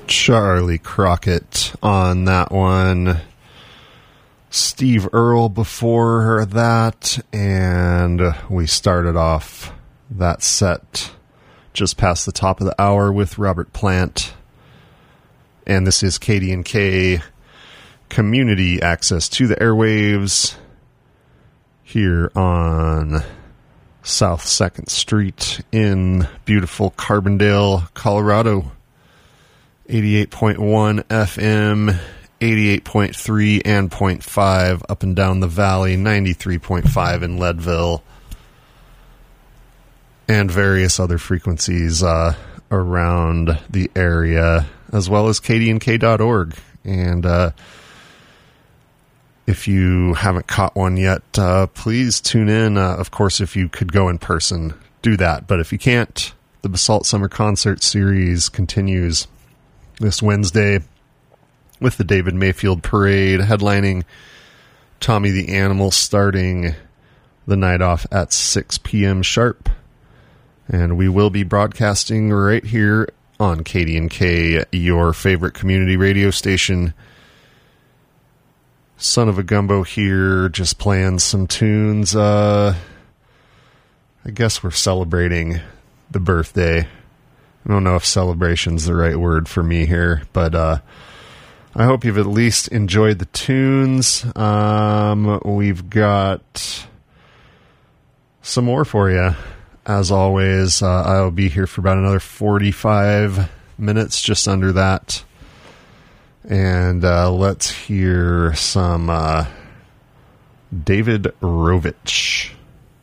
Charlie Crockett on that one. Steve Earle before that, and we started off that set just past the top of the hour with Robert Plant. And this is KDNK Community Access to the Airwaves here on South 2nd Street in beautiful Carbondale, Colorado. 88.1 FM, 88.3 and 0.5 up and down the valley, 93.5 in Leadville, and various other frequencies around the area, as well as kdnk.org. And if you haven't caught one yet, please tune in. Of course, if you could go in person, do that. But if you can't, the Basalt Summer Concert Series continues this Wednesday with the David Mayfield Parade headlining Tommy the Animal, starting the night off at 6 p.m. sharp. And we will be broadcasting right here on KDNK, your favorite community radio station. Son of a Gumbo here, just playing some tunes. I guess we're celebrating the birthday. I don't know if celebration's the right word for me here, but I hope you've at least enjoyed the tunes. We've got some more for you. As always, I'll be here for about another 45 minutes, just under that. And let's hear some David Rovich.